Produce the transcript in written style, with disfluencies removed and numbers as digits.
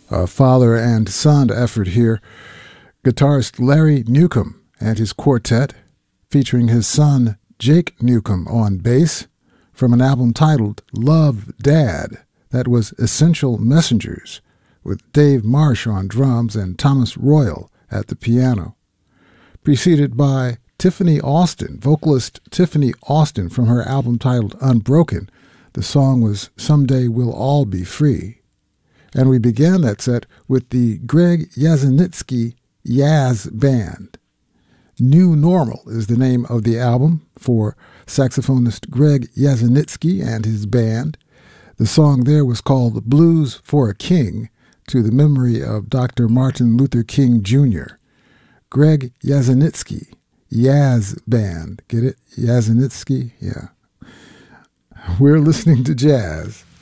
A father and son effort here. Guitarist Larry Newcomb and his quartet, featuring his son Jake Newcomb on bass, from an album titled Love, Dad. That was Essential Messengers, with Dave Marsh on drums and Thomas Royal at the piano. Preceded by Tiffany Austin, vocalist Tiffany Austin, from her album titled Unbroken. The song was Someday We'll All Be Free. And we began that set with the Greg Yazinitsky Yaz Band. New Normal is the name of the album for saxophonist Greg Yazinitsky and his band. The song there was called Blues for a King, to the memory of Dr. Martin Luther King Jr. Greg Yazinitsky, Yaz Band. Get it? Yazinitsky? Yeah. We're listening to jazz.